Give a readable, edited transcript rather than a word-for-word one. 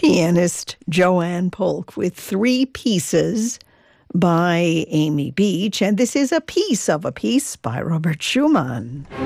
pianist Joanne Polk with three pieces by Amy Beach, and this is a piece of a piece by Robert Schumann.